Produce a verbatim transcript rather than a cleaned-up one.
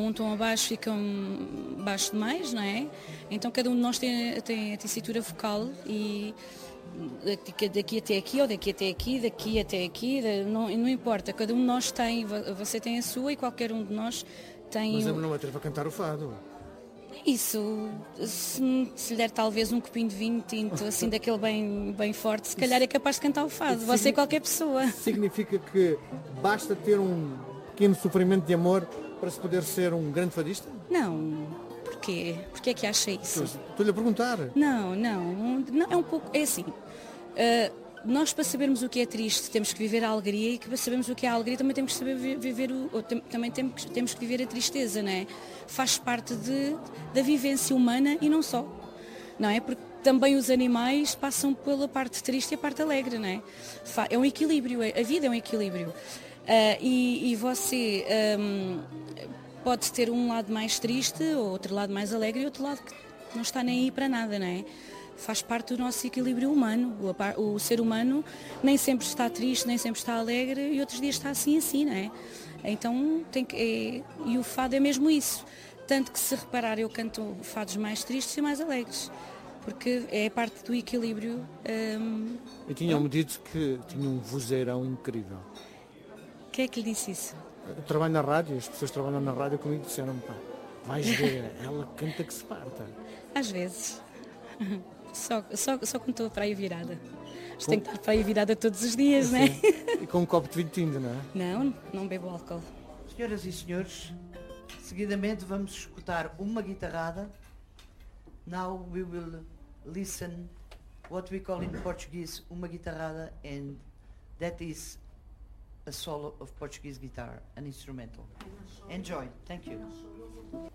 Um tom abaixo fica um baixo demais, não é? Então cada um de nós tem, tem a tessitura vocal e daqui, daqui até aqui, ou daqui até aqui, daqui até aqui, não, não importa, cada um de nós tem, você tem a sua e qualquer um de nós tem... Mas eu não me atrevo a cantar o fado. Isso, se, se lhe der talvez um copinho de vinho tinto, assim daquele bem, bem forte, se calhar é capaz de cantar o fado, você e qualquer pessoa. Significa que basta ter um pequeno sofrimento de amor para se poder ser um grande fadista? Não, porquê? Porquê é que acha isso? Estou-lhe a perguntar. Não, não, não, é um pouco, é assim, uh, nós para sabermos o que é triste temos que viver a alegria e que para sabermos o que é a alegria também temos que saber viver o, ou, também temos, temos que viver a tristeza, não é? Faz parte de, da vivência humana e não só, não é? Porque também os animais passam pela parte triste e a parte alegre, não é? É um equilíbrio, a vida é um equilíbrio. Uh, e, e você um, pode ter um lado mais triste, ou outro lado mais alegre e outro lado que não está nem aí para nada, não é? Faz parte do nosso equilíbrio humano. O, o ser humano nem sempre está triste, nem sempre está alegre e outros dias está assim assim, não é? Então tem que, é, e o fado é mesmo isso. Tanto que se reparar eu canto fados mais tristes e mais alegres, porque é parte do equilíbrio. Um, e tinham-me dito que tinha um vozeirão incrível. Quem é que lhe disse isso? Eu trabalho na rádio, as pessoas que trabalham na rádio comigo disseram-me, pá, vais ver, ela canta que se parta. Às vezes. Só, só, só quando estou para aí virada. Mas tenho que estar para aí virada todos os dias, sim, não é? E com um copo de vinho tinto, não é? Não, não bebo álcool. Senhoras e senhores, seguidamente vamos escutar uma guitarrada. Now we will listen what we call in Portuguese uma guitarrada, and that is a solo of Portuguese guitar, an instrumental. Enjoy. Thank you.